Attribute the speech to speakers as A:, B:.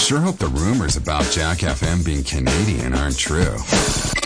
A: sure hope the rumors about Jack FM being Canadian aren't true.